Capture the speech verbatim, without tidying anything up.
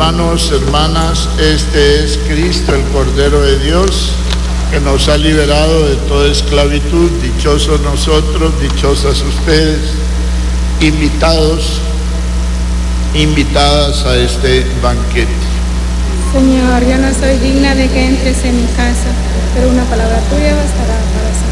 hermanos, hermanas, este es Cristo, el Cordero de Dios, que nos ha liberado de toda esclavitud. Dichosos nosotros, dichosas ustedes, invitados, invitadas a este banquete. Señor, yo no soy digna de que entres en mi casa, pero una palabra tuya bastará para